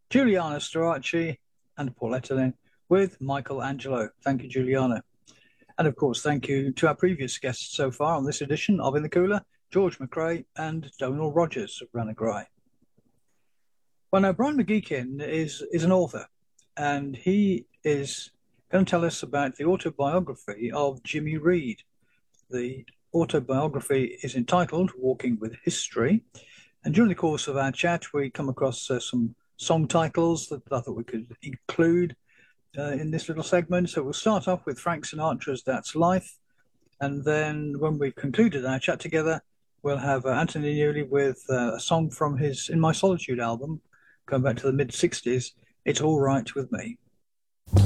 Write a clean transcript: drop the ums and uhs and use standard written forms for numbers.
Giuliana Storaci and Pauletta Lynn with Michelangelo. Thank you, Juliana. And of course, thank you to our previous guests so far on this edition of In the Cooler, George McRae and Donal Rogers of Ranagrai. Well, now, Brian McGeekin is an author, and he is going to tell us about the autobiography of Jimmy Reed. The autobiography is entitled Walking with History. And during the course of our chat, we come across some song titles that I thought we could include in this little segment. So we'll start off with Frank Sinatra's That's Life. And then when we've concluded our chat together, we'll have Anthony Newley with a song from his In My Solitude album, going back to the mid-60s, It's All Right With Me.